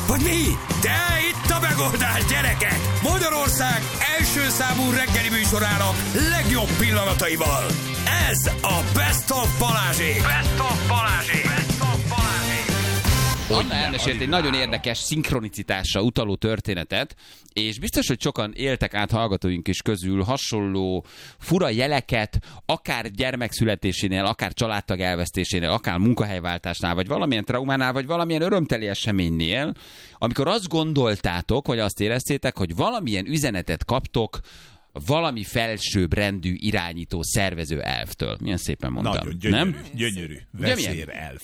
Hogy mi? De itt a megoldás, gyerekek! Magyarország első számú reggeli műsorának legjobb pillanataival. Ez a Best of Balázsék! Best of Balázsék! Best of Balázsék! Anna elmesélt egy nagyon érdekes szinkronicitásra utaló történetet, és biztos, hogy sokan éltek át hallgatóink is közül hasonló fura jeleket, akár gyermekszületésénél, akár családtag elvesztésénél, akár munkahelyváltásnál, vagy valamilyen traumánál, vagy valamilyen örömteli eseménynél, amikor azt gondoltátok, vagy azt éreztétek, hogy valamilyen üzenetet kaptok valami felsőbb rendű irányító szervező elftől. Milyen szépen mondtam. Nagyon gyönyörű, nem? gyönyörű. Vezér elf.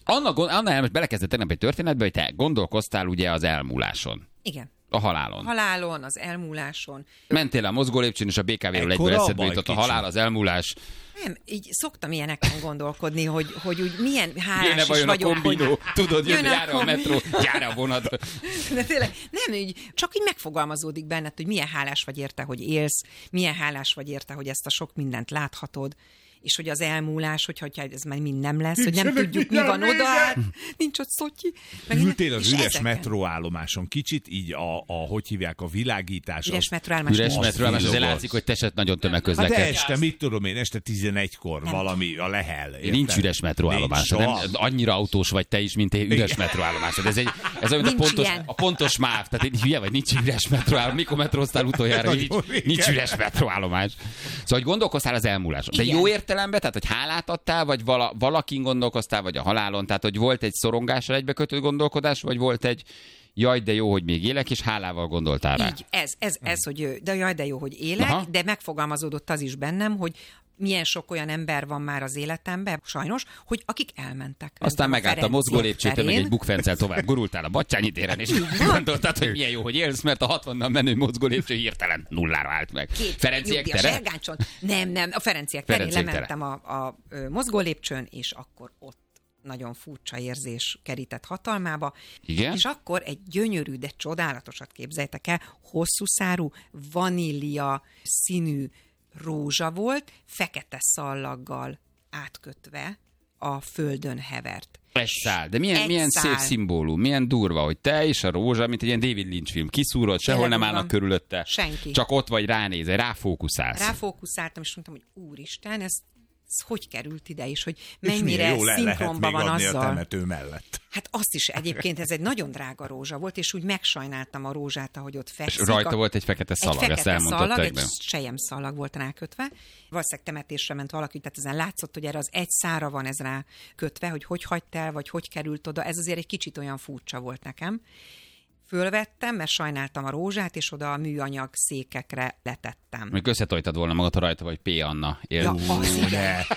Anna belekezdett tegnap egy történetbe, hogy te gondolkoztál ugye az elmúláson. Igen. A halálon. Halálon, az elmúláson. Mentél a mozgólépcsőn, és a BKV-ről egyből eszedbe jutott a halál, az elmúlás. Nem, így szoktam ilyeneken gondolkodni, hogy úgy milyen hálás Jönne is vajon vagyok. a kombinó, hogy... tudod, jár a metró, jár a vonat. De tényleg, nem, így, csak így megfogalmazódik benned, hogy milyen hálás vagy érte, hogy élsz, milyen hálás vagy érte, hogy ezt a sok mindent láthatod, és hogy az elmúlás, hogyha ez már mind nem lesz, hogy nem tudjuk, mi van oda, nincs ott Szotyi. Ültél az üres metróállomáson kicsit, így hogy hívják, a világítás. Üres metróállomás. Üres metróállomás, azért látszik, hogy te se nagyon tömegközlekedsz. Hát este, mit tudom én, este 11-kor nem valami a Lehel. Nincs üres metróállomás. Annyira autós vagy te is, mint egy üres metróállomás. Ez olyan a pontos MÁV. Tehát egy hülye vagy, nincs üres metróállomás. Mikor metróztál utoljára, nincs üres metróállomás. Szóval, hogy gondolkoztál az elmúláson. De jó értelemben, tehát hogy hálát adtál, vagy valakin gondolkoztál, vagy a halálon, tehát hogy volt egy szorongással egybekötött gondolkodás, vagy volt egy jaj, de jó, hogy még élek, és hálával gondoltál rá. Így, ez, hogy de jaj, de jó, hogy élek, aha, de megfogalmazódott az is bennem, hogy milyen sok olyan ember van már az életemben, sajnos, hogy akik elmentek. Aztán megállt a mozgólépcsőtől, meg egy bukfencel tovább gurultál a Batthyány téren, és gondoltad, hogy milyen jó, hogy élsz, mert a 60-nal menő mozgólépcső hirtelen nullára állt meg. Ferenciek tere? Nem, a Ferenciek terén lementem a mozgólépcsőn, és akkor ott nagyon furcsa érzés kerített hatalmába. Igen? És akkor egy gyönyörű, de csodálatosat képzeljétek el, hosszú szárú, vanília színű rózsa volt, fekete szallaggal átkötve a földön hevert. Egy szál. De milyen szép szimbólum, milyen durva, hogy te és a rózsa, mint egy ilyen David Lynch film. Kiszúrod, sehol nem állnak körülötte. Senki. Csak ott vagy ránézel, ráfókuszálsz. Ráfókuszáltam, és mondtam, hogy úristen, ez hogy került ide is, hogy mennyire szinkronban van azzal. A temető mellett. Hát azt is egyébként, ez egy nagyon drága rózsa volt, és úgy megsajnáltam a rózsát, ahogy ott fekszik. És rajta volt egy fekete szalag, ezt elmondtad egy selyemszalag volt rákötve. Valószínűleg temetésre ment valaki, tehát ezen látszott, hogy erre az egy szára van ez rá kötve, hogy hagyt el, vagy hogy került oda. Ez azért egy kicsit olyan furcsa volt nekem. Fölvettem, mert sajnáltam a rózsát, és oda a műanyag székekre letettem. Még összetojtad volna magad, ha rajta vagy P. Anna. Ja, az igen.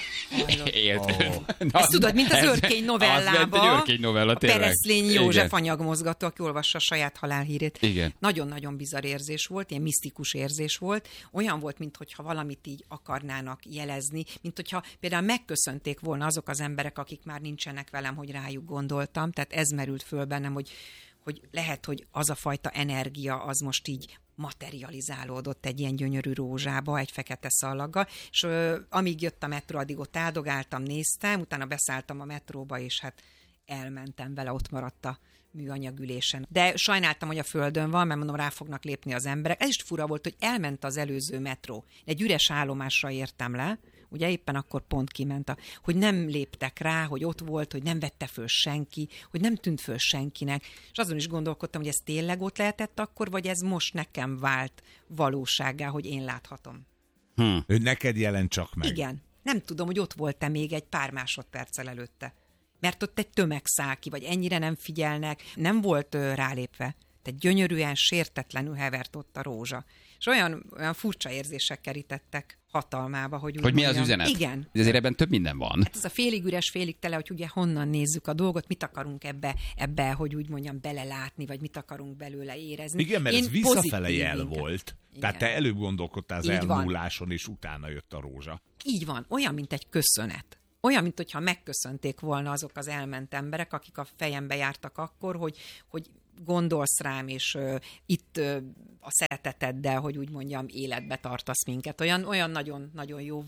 Ezt tudod, mint az Örkény novellában. A Pereszlényi József anyagmozgató, aki olvassa a saját halálhírét. Igen. Nagyon-nagyon bizarr érzés volt, ilyen misztikus érzés volt. Olyan volt, mintha valamit így akarnának jelezni, mintha például megköszönték volna azok az emberek, akik már nincsenek velem, hogy rájuk gondoltam. Tehát ez merült föl bennem, hogy lehet, hogy az a fajta energia az most így materializálódott egy ilyen gyönyörű rózsába, egy fekete szallaggal, és amíg jött a metró, addig ott áldogáltam, néztem, utána beszálltam a metróba, és hát elmentem vele, ott maradt a műanyagülésen. De sajnáltam, hogy a földön van, mert mondom, rá fognak lépni az emberek. Ez is fura volt, hogy elment az előző metró. Egy üres állomásra értem le, ugye éppen akkor pont kiment, hogy nem léptek rá, hogy ott volt, hogy nem vette föl senki, hogy nem tűnt föl senkinek. És azon is gondolkodtam, hogy ez tényleg ott lehetett akkor, vagy ez most nekem vált valósággá, hogy én láthatom. Ő neked jelent csak meg. Igen. Nem tudom, hogy ott volt-e még egy pár másodperccel előtte. Mert ott egy tömeg száll ki, vagy ennyire nem figyelnek, nem volt rálépve. Tehát gyönyörűen, sértetlenül hevert ott a rózsa. És olyan furcsa érzések kerítettek hatalmába, hogy mi az üzenet? Igen. Ezért ebben több minden van. Hát ez a félig üres, félig tele, hogy ugye honnan nézzük a dolgot, mit akarunk ebbe, hogy úgy mondjam, belelátni, vagy mit akarunk belőle érezni. Igen, mert ez visszafele jel volt. Igen. Tehát te előbb gondolkodtál az elmúláson, és utána jött a rózsa. Így van, olyan, mint egy köszönet. Olyan, mint hogyha megköszönték volna azok az elment emberek, akik a fejembe jártak akkor, hogy gondolsz rám, és itt a szereteteddel, hogy úgy mondjam, életbe tartasz minket. Olyan nagyon-nagyon jó volt.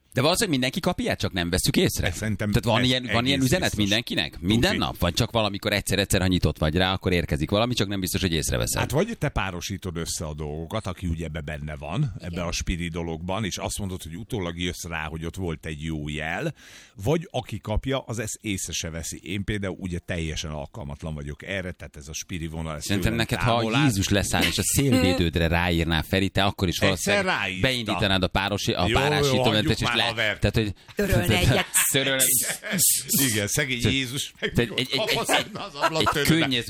De valószínűleg mindenki kap ilyet, csak nem vesszük észre. Tehát van ilyen üzenet biztos mindenkinek? Minden nap? Vagy csak valamikor egyszer, ha nyitott vagy rá, akkor érkezik valami, csak nem biztos, hogy észreveszed. Hát vagy te párosítod össze a dolgokat, aki ugye ebbe benne van, ebbe a spiri dologban, és azt mondod, hogy utólag jössz rá, hogy ott volt egy jó jel, vagy aki kapja, az ezt észre se veszi. Én például ugye teljesen alkalmatlan vagyok erre, tehát ez a spiri vonal. Szerintem neked, ha Jézus leszáll, és a szélvédődre ráírná, Feri, te akkor is valószínűleg beindítanád a párásítómentet, és tehát, hogy törölne egyet. Igen, szegény Jézus. Egy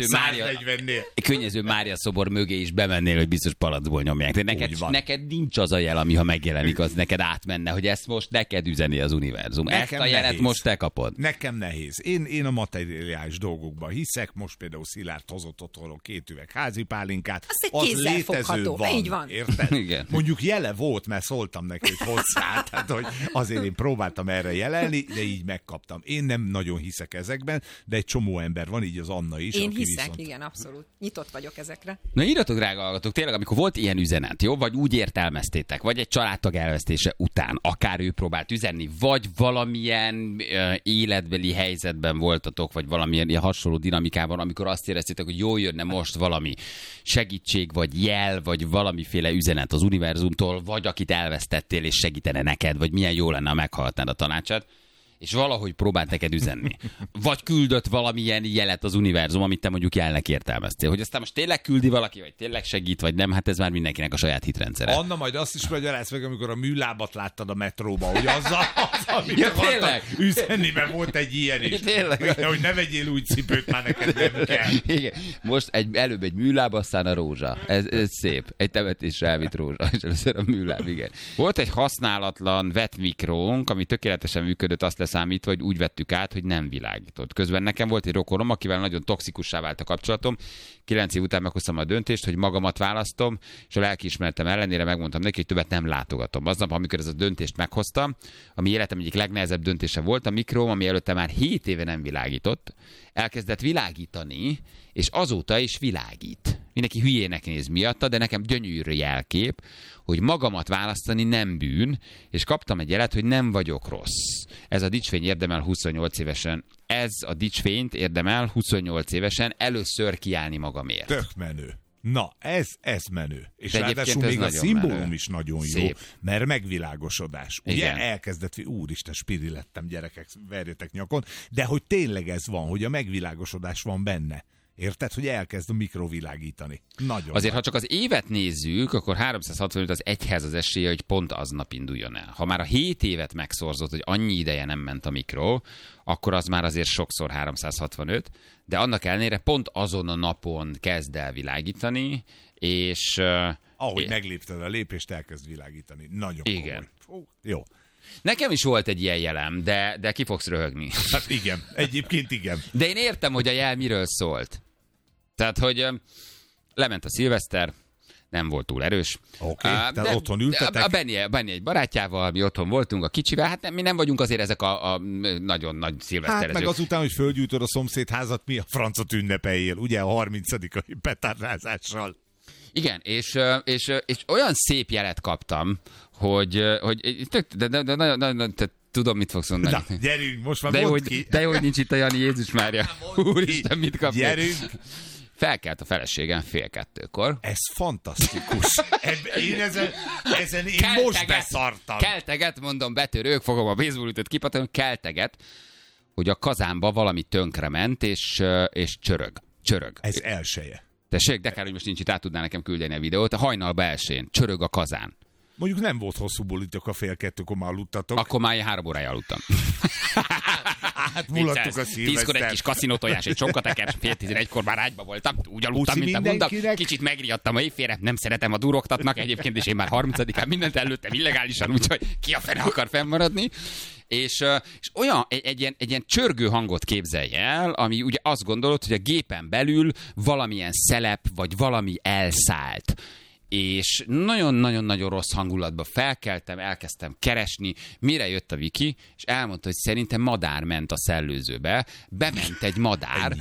könnyező Mária szobor mögé is bemennél, hogy biztos palacból nyomják. De neked nincs az a jel, ami ha megjelenik, az neked átmenne, hogy ezt most neked üzeni az univerzum. Ezt a jelet most te kapod. Nekem nehéz. Én a materiális dolgokban hiszek. Most például Szilárd hozott otthonról 2 üveg házi pálinkát. Az létező van. Így van. Érted? Igen. Mondjuk jele volt, mert szóltam neki, hogy hozzá. Tehát, hogy azért én próbáltam erre jelelni, de így megkaptam. Én nem nagyon hiszek ezekben, de egy csomó ember van, így az Anna is. Én hiszek, igen, abszolút. Nyitott vagyok ezekre. Na írjatok, drága hallgatók, tényleg, amikor volt ilyen üzenet, jó? Vagy úgy értelmeztétek, vagy egy családtag elvesztése után, akár ő próbált üzenni, vagy valamilyen életbeli helyzetben voltatok, vagy valamilyen ilyen hasonló dinamikában, amikor azt éreztétek, hogy jól jönne most valami segítség, vagy jel, vagy valamiféle üzenet az univerzumtól, vagy akit elvesztettél, és segítene neked, vagy milyen jó lenne, ha meghallgatnád a tanácsát, és valahogy próbált neked üzenni. Vagy küldött valamilyen jelet az univerzum, amit te mondjuk jelnek értelmeztél. Hogy aztán most tényleg küldi valaki, vagy tényleg segít, vagy nem, hát ez már mindenkinek a saját hitrendszere. Anna, majd azt is magyarázz meg, amikor a műlábat láttad a metróba, hogy azzal, amit ja, tényleg üzenni, mert volt egy ilyen is. Tényleg. Hogy ne vegyél úgy cipőt, már neked nem kell. Igen. Most előbb egy műláb, aztán a rózsa. Ez szép. Egy temetésre elvitt rózsa, és először a műláb, igen. Volt egy használatlan vetmikrónk, ami tökéletesen működött, azt számítva, hogy úgy vettük át, hogy nem világított. Közben nekem volt egy rokonom, akivel nagyon toxikussá vált a kapcsolatom. 9 év után meghoztam a döntést, hogy magamat választom, és a lelkiismeretem ellenére megmondtam neki, hogy többet nem látogatom. Aznap, amikor ez a döntést meghoztam, ami életem egyik legnehezebb döntése volt, a mikróm, ami előtte már 7 éve nem világított, elkezdett világítani, és azóta is világít. Mindenki hülyének néz miatta, de nekem gyönyörű jelkép, hogy magamat választani nem bűn, és kaptam egy jelet, hogy nem vagyok rossz. Ez a dicsfény érdemel 28 évesen. Ez a dicsfényt érdemel 28 évesen először kiállni magamért. Tök menő. Na, ez menő. És de ráadásul még a szimbólum menő. Is nagyon Szép. jó, mert megvilágosodás. Ugye igen. Elkezdett, úristen, spiri lettem, gyerekek, verjetek nyakon, de hogy tényleg ez van, hogy a megvilágosodás van benne. Érted, hogy elkezd a mikrovilágítani. Nagyon. Azért, ha csak az évet nézzük, akkor 365 az egyhez az esélye, hogy pont aznap induljon el. Ha már a 7 évet megszorzott, hogy annyi ideje nem ment a mikro, akkor az már azért sokszor 365, de annak ellenére pont azon a napon kezd el világítani, és... ahogy meglépted a lépést, elkezd világítani. Nagyon igen. Komoly. Jó. Nekem is volt egy ilyen jelem, de ki fogsz röhögni. Hát igen, egyébként igen. De én értem, hogy a jel miről szólt. Tehát, hogy lement a szilveszter, nem volt túl erős. Oké, tehát otthon ültetek. A Benni egy barátjával, mi otthon voltunk a kicsivel, hát mi nem vagyunk azért ezek a nagyon nagy szilveszterezők. Hát meg azután, hogy földgyújtod a szomszédházat, mi a francot ünnepeljél, ugye a 30-ai petárdázással. Igen, és olyan szép jelet kaptam, hogy tudom, mit fogsz mondani. Na, gyerünk, most már mondd ki. De jó, hogy nincs itt a Jani, Jézus Mária. Úristen, mit kapni? Gyerünk. Felkelt a feleségem 1:30. Ez fantasztikus. Én ezen most beszartam. Kelteget, mondom, betörők, fogom a baseballütőt kipatolni, kelteget, hogy a kazánba valami tönkrement, és csörög. Ez elseje. Tessék, de kár, hogy most nincs itt, át tudná nekem küldeni a videót. A hajnalba elsőn csörög a kazán. Mondjuk nem volt hosszú bulitok a 1:30, már aludtatok. Akkor már 3 órája aludtam. Hát mulattuk a szilveszter. 10-kor egy kis kaszinótojás, egy csonkateker, 10:11-kor már ágyba voltam. Úgy aludtam, mint a bunda. Kicsit megriadtam a éjfélre, nem szeretem, a durogtatnak egyébként, és én már 30-án mindent előttem illegálisan, úgyhogy ki a fene akar fennmaradni. És olyan egy ilyen csörgő hangot képzelj el, ami ugye azt gondolod, hogy a gépen belül valamilyen szelep, vagy valami elszállt. és nagyon-nagyon-nagyon rossz hangulatba felkeltem, elkezdtem keresni, mire jött a Viki, és elmondta, hogy szerintem madár ment a szellőzőbe, bement egy madár,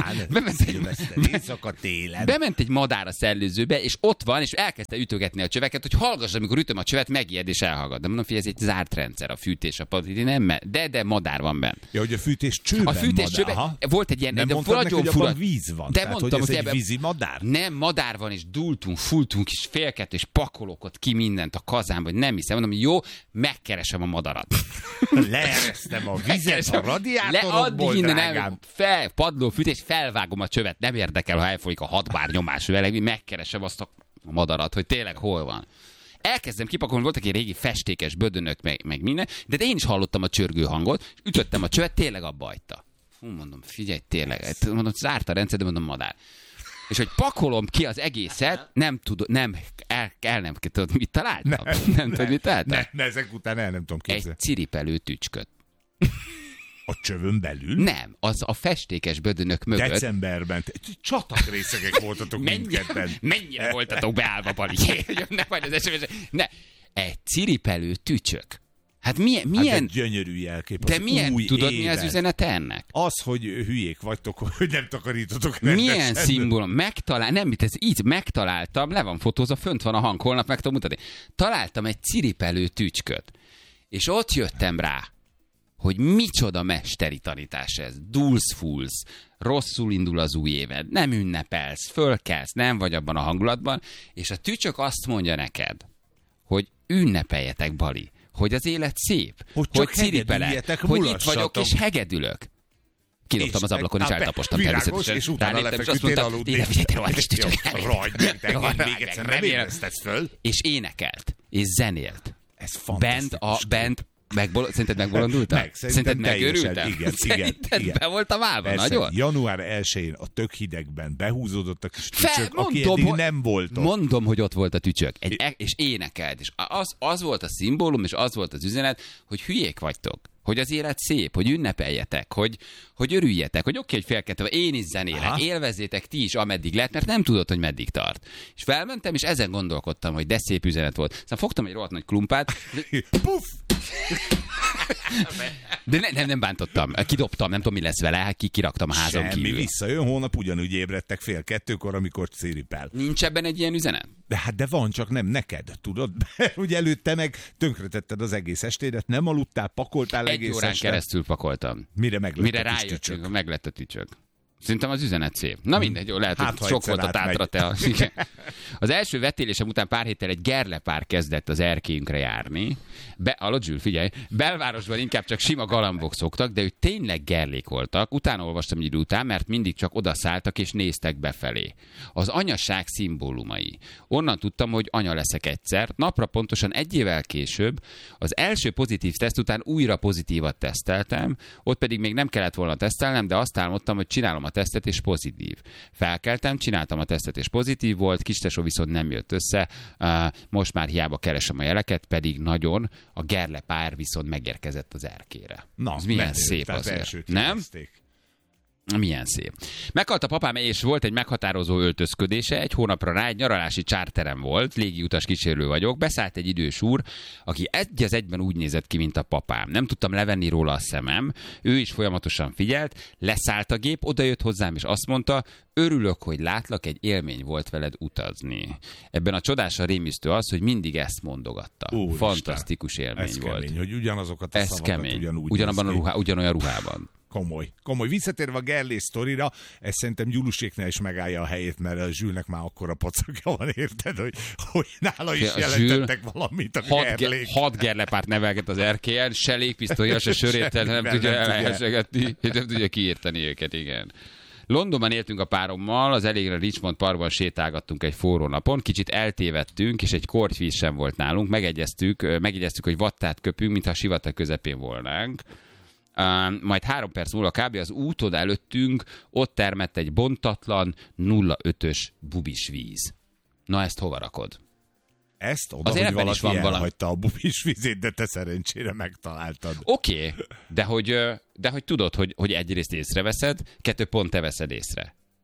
bement egy madár a szellőzőbe, és ott van, és elkezdte ütögetni a csöveket, hogy hallgass, amikor ütöm a csövet, megijed és elhallgat. De mondom, hogy ez egy zárt rendszer, a fűtés, a padliti, nem, de madár van benne. Ja, hogy a fűtés csőben A fűtés csőben volt egy ilyen, nem mondtad neki, hogy abban víz van. De tehát, mondtam, hogy ez hogy egy vízi madár? Nem, madár van, és dultunk, fultunk, és félkettő, és pakolok ott ki mindent a kazánba, hogy nem hiszem. Mondom, jó, megkeresem a madarat. Leeresztem a vizet a radiátorokból, drágám. Padló fűtés, felvágom a csövet, nem érdekel, ha elfolyik a 6 bár nyomás vele, megkeresem azt a madarat, hogy tényleg hol van. Elkezdem kipakolni, voltak egy régi festékes bödönök, meg minden, de én is hallottam a csörgő hangot, és ütöttem a csövet, tényleg abba hagyta. Mondom, figyelj, tényleg, mondom, zárt a rendszer, de mondom, madár. És hogy pakolom ki az egészet, nem tudod, nem tudod, mit találtam? Nem tudod, mit találtam? Ezek után nem tudom képzelni. Egy ciripelő tücsköt. A csövön belül? Nem, az a festékes bödönök mögött. Decemberben. Csatakrészegek voltatok mindketten. Mennyire voltatok beállva, Bali? Ne, egy ciripelő tücsök. Hát milyen... Hát gyönyörű jelkép. De milyen, új tudod, évet. mi az üzenete ennek? Az, hogy hülyék vagytok, hogy nem takarítotok rendesen. Milyen szimbólum? Megtaláltam, le van fotózva, fönt van a hang, holnap meg tudom mutatni. Találtam egy ciripelő tücsköt, és ott jöttem rá, hogy micsoda mesteri tanítás ez. Dulsz, fulsz, rosszul indul az új éved, nem ünnepelsz, fölkelsz, nem vagy abban a hangulatban, és a tücsök azt mondja neked, hogy ünnepeljetek, Bali, hogy az élet szép, hogy ciripelek, hogy itt vagyok és hegedülök. Kidobtam az ablakon, és eltapostam természetesen. És utána lefeküdtél aludni. Még egyszer nem éreztetsz föl. És énekelt, és zenélt. Ez fantasztikus. Szerinted megbolondultam? Szerinted megőrültem? Igen. Be voltam állva, nagyon? Január 1-én a tök hidegben behúzódott a kis tücsök, aki eddig nem volt ott. Mondom, hogy ott volt a tücsök, és énekelt. És az volt a szimbólum, és az volt az üzenet, hogy hülyék vagytok. Hogy az élet szép, hogy ünnepeljetek, hogy örüljetek, hogy oké, hogy félkettő, én is zenélek, élvezzétek ti is, ameddig lehet, mert nem tudod, hogy meddig tart. És felmentem, és ezen gondolkodtam, hogy de szép üzenet volt. Szóval fogtam egy rohadt nagy klumpát. Puff! De nem bántottam. Kidobtam, nem tudom, mi lesz vele, kiraktam a házon kívül. Semmi, visszajön hónap, ugyanúgy ébredtek 1:30, amikor ciripel. Nincs ebben egy ilyen üzenet? De van, csak nem neked, tudod? Ugye előtte meg tönkretetted az egész estédet, nem aludtál, pakoltál egész 1 órán keresztül pakoltam. Mire rájöttünk, meglett a tücsök. Szerintem az üzenet szép. Na mindegy, jó, lehet, hogy sok volt a tátra te. Az első vetélésem után pár héttel egy gerlepár kezdett az erkélyünkre járni. Alatt Zsül, figyelj, belvárosban inkább csak sima galambok szoktak, de ők tényleg gerlék voltak. Utána olvastam egy idő után, mert mindig csak odaszálltak és néztek befelé. Az anyaság szimbólumai. Onnan tudtam, hogy anya leszek egyszer. Napra pontosan 1 évvel később az első pozitív teszt után újra pozitívat teszteltem, ott pedig még nem kellett volna tesztelnem, de azt álmodtam, hogy csinálom a tesztet és pozitív. Felkeltem, csináltam a tesztet és pozitív volt, kistesó viszont nem jött össze, most már hiába keresem a jeleket, pedig nagyon, a gerlepár viszont megérkezett az erkére. Na, ez milyen szép azért. Nem? Milyen szép. Meghalt a papám, és volt egy meghatározó öltözködése, 1 hónapra rá egy nyaralási csárterem volt, légiutas kísérő vagyok, beszállt egy idős úr, aki egy az egyben úgy nézett ki, mint a papám. Nem tudtam levenni róla a szemem, ő is folyamatosan figyelt, leszállt a gép, odajött hozzám, és azt mondta, örülök, hogy látlak, egy élmény volt veled utazni. Ebben a csodásan rémisztő az, hogy mindig ezt mondogatta. Fantasztikus élmény ez volt. Kemény, hogy ugyanazokat a szavakat ugyanúgy ugyanolyan ruhában. Komoly. Visszatérve a gerlés sztorira, ez szerintem Gyuluséknál is megállja a helyét, mert a Zsülnek már akkora pacakja van, érted, hogy nála is jelentettek valamit a gerlék. 6 gerlepárt nevelget az erkélyen, se légpisztolya, se sörét, nem tudja elhessegetni, nem tudja kiírtani őket, igen. Londonban éltünk a párommal, az elégre Richmond Parkban sétálgattunk egy forró napon, kicsit eltévedtünk, és egy kortyvíz sem volt nálunk, megegyeztük, hogy vattát köpünk, mintha a sivatag közepén volnánk. Majd 3 perc múlva kb. Az út oda előttünk, ott termett egy bontatlan 0,5-ös bubis víz. Na ezt hova rakod? Ezt oda, hogy valaki elhagyta a bubis vízét, de te szerencsére megtaláltad. Oké, de hogy tudod, hogy egyrészt észreveszed, 2 pont te veszed észre.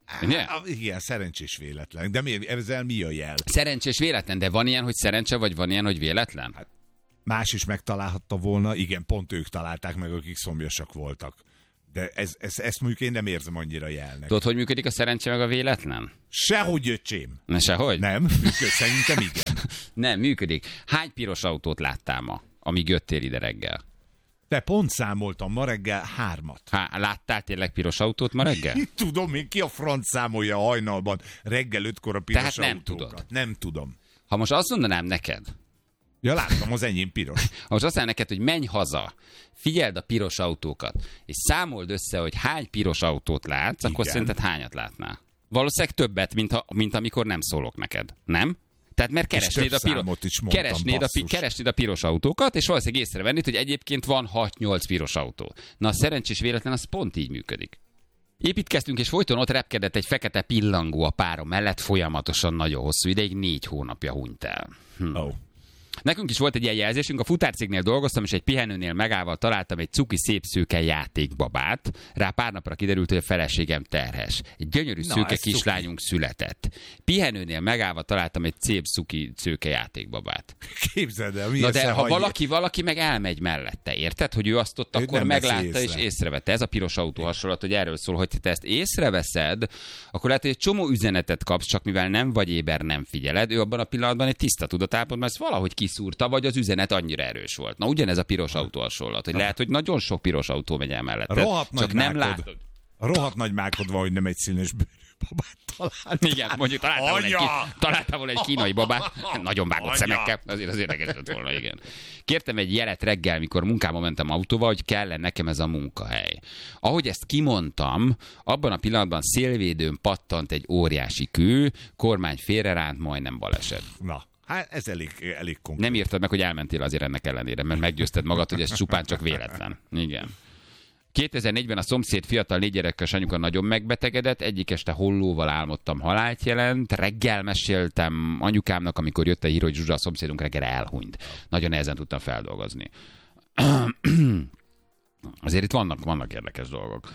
Ugye? Igen, szerencsés véletlen. De miért, ezzel mi a jel? Szerencsés véletlen, de van ilyen, hogy szerencse, vagy van ilyen, hogy véletlen? Más is megtalálhatta volna, igen, pont ők találták meg, akik szomjasak voltak. De ezt mondjuk én nem érzem annyira jelnek. Tudod, hogy működik a szerencse meg a véletlen? Sehogy, öcsém. Ne, sehogy? Nem, működik, szerintem igen. Nem, működik. Hány piros autót láttál ma, amíg jöttél ide reggel? De pont számoltam ma reggel 3. Láttál tényleg piros autót ma reggel? Tudom én, ki a franc számolja a hajnalban reggel 5-kor a piros Tehát nem autókat. tudod. Nem tudom. Ha most azt mondanám neked, Ja, láttam, az enyém piros. ha most azt mondanám neked, hogy menj haza, figyeld a piros autókat, és számold össze, hogy hány piros autót látsz, akkor Igen. szerinted hányat látnál? Valószínűleg többet, mint amikor nem szólok neked. Nem? Tehát mert keresnéd több számot is mondtam, keresnéd a piros autókat, és valószínűleg észrevennéd, hogy egyébként van 6-8 piros autó. Na a szerencsés véletlen az pont így működik. Építkeztünk, és folyton ott repkedett egy fekete pillangó a párom mellett, folyamatosan nagyon hosszú ideig, 4 hónapja hunyt el. Oh. Nekünk is volt egy ilyen jelzésünk, a futárcégnél dolgoztam, és egy pihenőnél megállva találtam egy cuki szép szőke játékbabát. Rá pár napra kiderült, hogy a feleségem terhes. Egy gyönyörű szőke kislányunk született. Pihenőnél megállva találtam egy szép cuki szőke játékbabát. Képzeld el, Na de ha valaki meg elmegy mellette, érted? Hogy ő azt ott akkor nem veszi meglátta és észre. észrevette. Ez a piros autó hasonlat, hogy erről szól, hogy te ezt észreveszed, akkor lehet, hogy egy csomó üzenetet kapsz, csak mivel nem vagy éber, nem figyeled. Ő abban a pillanatban egy tiszta tudatállapotban, ezt valahogy kiszúrta, vagy az üzenet annyira erős volt. Na ugyanez a piros autó hasonlat, hogy lehet, hogy nagyon sok piros autó megy el mellette. Rohadt Csak nagy nem mákod. látod. Rohadt nagy mákod van, hogy nem egy színes babát találtál. Igen, mondjuk találtál volna egy kínai babát, nagyon vágott szemekkel, azért az érdekes lett volna, igen. Kértem egy jelet reggel, mikor munkába mentem autóval, hogy kellene nekem ez a munkahely. Ahogy ezt kimondtam, abban a pillanatban szélvédőn pattant egy óriási kő, kormány félreránt, majdnem baleset. Na, hát ez elég konkrét. Nem írtad meg, hogy elmentél azért ennek ellenére, mert meggyőzted magad, hogy ez csupán csak véletlen. Igen. 2004-ben a szomszéd fiatal 4 gyerekes anyuka nagyon megbetegedett, egyik este hollóval álmodtam, halált jelent, reggel meséltem anyukámnak, amikor jött a hír, hogy Zsuzsa, a szomszédunk reggel elhunyt. Nagyon nehezen tudtam feldolgozni. Azért itt vannak érdekes dolgok.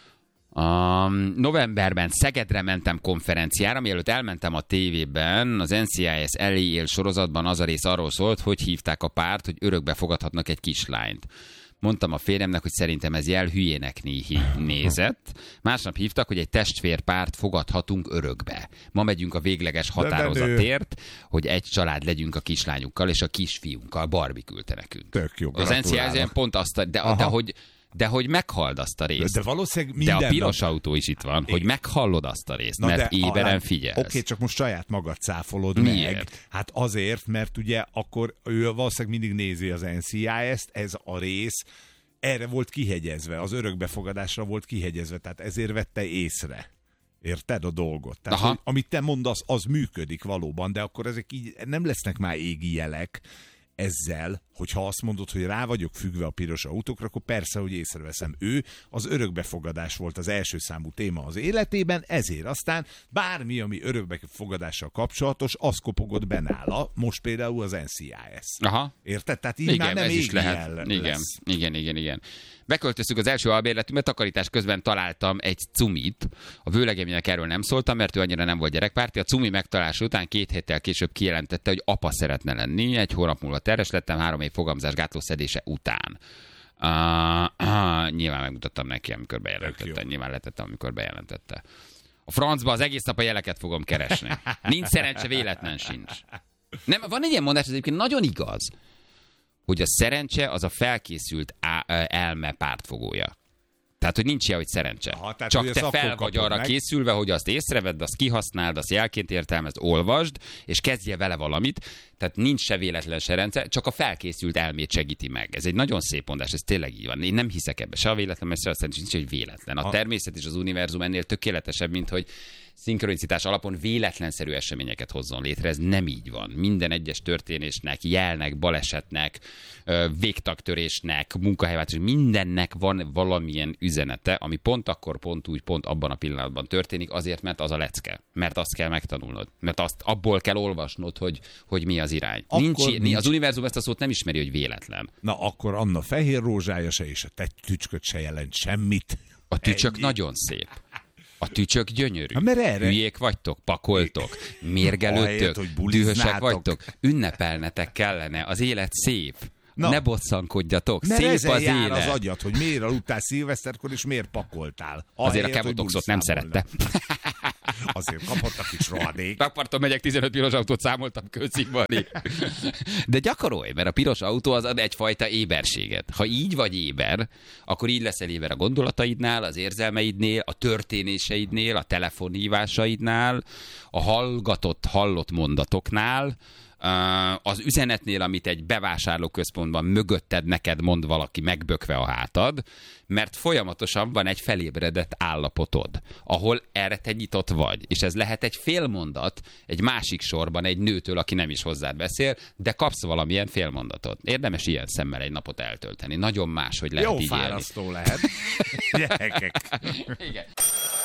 Novemberben Szegedre mentem konferenciára, mielőtt elmentem a tévében, az NCIS elé él sorozatban az a rész arról szólt, hogy hívták a párt, hogy örökbe fogadhatnak egy kislányt. Mondtam a férjemnek, hogy szerintem ez jel hülyének nézett. Másnap hívtak, hogy egy testvérpárt fogadhatunk örökbe. Ma megyünk a végleges határozatért, hogy egy család legyünk a kislányukkal, és a kisfiunkkal. Barbie küldte nekünk. Tök jó, az NCIS pont azt, de hogy meghald azt a részt. De valószínűleg De minden a piros autó is itt van, hogy meghallod azt a részt, mert éberen figyelsz. Oké, csak most saját magad cáfolod Miért? meg. Hát azért, mert ugye akkor ő valószínűleg mindig nézi az NCIS-t, ez a rész erre volt kihegyezve, az örökbefogadásra volt kihegyezve, tehát ezért vette észre. Érted a dolgot? Tehát, hogy, amit te mondasz, az működik valóban, de akkor ezek így nem lesznek már égi jelek ezzel, hogyha azt mondod, hogy rá vagyok függve a piros autókra, akkor persze, hogy észreveszem. Ő az örökbefogadás volt az első számú téma az életében, ezért aztán bármi, ami örökbefogadással kapcsolatos, az kopogott be nála, most például az NCIS. Aha. Érted? Tehát így igen, már nem ez is lehet. lesz. Igen. Beköltöztük az első albérletünkbe, takarítás közben találtam egy cumit. A vőlegemnek erről nem szóltam, mert ő annyira nem volt gyerekpárti. A cumi megtalálása után 2 héttel később kijelentette, hogy apa szeretne lenni. 1 hónap múlva terhes lettem, 3 év fogamzásgátló szedése után. Nyilván megmutattam neki, amikor bejelentette. Nyilván letettem, amikor bejelentette. A francba az egész nap a jeleket fogom keresni. Nincs szerencse, véletlen sincs. Nem, van egy ilyen mondás, ez egyébként nagyon igaz, hogy a szerencse az a felkészült elme pártfogója. Tehát, hogy nincs ilyen, hogy szerencse. Aha, tehát, csak hogy te fel vagy arra meg készülve, hogy azt észrevedd, azt kihasználd, azt jelként értelmezd, olvasd, és kezdje vele valamit. Tehát nincs se véletlen se rendszer, csak a felkészült elmét segíti meg. Ez egy nagyon szép mondás, ez tényleg így van. Én nem hiszek ebbe, se a véletlen, mert se a szerencsé, nincs egy véletlen. A természet és az univerzum ennél tökéletesebb, mint hogy szinkronicitás alapon véletlenszerű eseményeket hozzon létre. Ez nem így van. Minden egyes történésnek, jelnek, balesetnek, végtagtörésnek, munkahelyváltásnak, mindennek van valamilyen üzenete, ami pont akkor, pont úgy, pont abban a pillanatban történik, azért, mert az a lecke. Mert azt kell megtanulnod. Mert azt abból kell olvasnod, hogy mi az irány. Nincs. Az univerzum ezt a szót nem ismeri, hogy véletlen. Na, akkor Anna fehér rózsája se, és a te tücsköd se jelent semmit. A tücsök nagyon szép. A tücsök gyönyörű. Ha, mert erre... Hülyék vagytok, pakoltok, Ahelyett, mérgelődtök, hogy dühösek buliznátok. vagytok. Ünnepelnetek kellene. Az élet szép. Na. Ne bosszankodjatok. Mert Szép ezen az jár élet. az agyat, hogy miért aludtál szilveszterkor, és miért pakoltál. Azért a Ahelyett, hogy Kevotoxot nem bulisztál szerette. volna. Azért kapott a kis rohadék. Rakparton megyek, 15 piros autót számoltam közszínvani. De gyakorolj, mert a piros autó az ad egyfajta éberséget. Ha így vagy éber, akkor így leszel éber a gondolataidnál, az érzelmeidnél, a történéseidnél, a telefonhívásaidnál, a hallott mondatoknál, az üzenetnél, amit egy bevásárlóközpontban mögötted neked mond valaki megbökve a hátad, mert folyamatosan van egy felébredett állapotod, ahol erre te nyitott vagy. És ez lehet egy félmondat egy másik sorban egy nőtől, aki nem is hozzád beszél, de kapsz valamilyen félmondatot. Érdemes ilyen szemmel egy napot eltölteni. Nagyon más, hogy lehet Jó így élni. fárasztó lehet. Gyerekek. Igen.